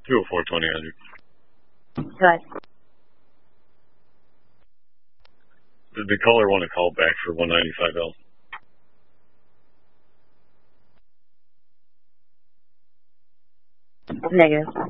204-2000. Go ahead. Did the caller want to call back for 195L? Negative.